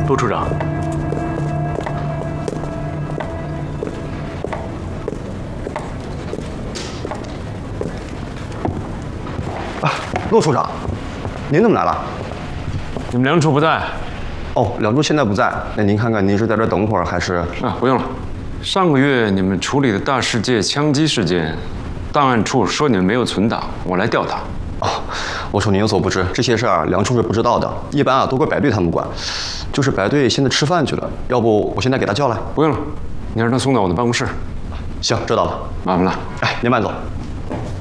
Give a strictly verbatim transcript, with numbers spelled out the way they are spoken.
陆处长。 啊，陆处长，您怎么来了？ 你们梁处不在。 哦，梁处现在不在，那您看看，您是在这等会儿还是？ 啊，不用了。上个月你们处理的大世界枪击事件，档案处说你们没有存档，我来调查。 哦，我说您有所不知，这些事儿啊，梁处是不知道的，一般啊都归白队他们管。就是白队现在吃饭去了，要不我现在给他叫来？ 不用了，你让他送到我的办公室。 行，知道了。 麻烦了。 哎，您慢走。